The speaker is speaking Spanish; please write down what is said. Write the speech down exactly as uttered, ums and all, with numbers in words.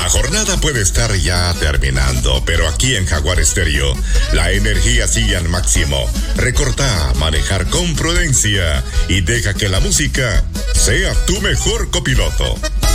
La jornada puede estar ya terminando, pero aquí en Jaguar Estéreo, la energía sigue al máximo. Recorta, manejar con prudencia y deja que la música sea tu mejor copiloto.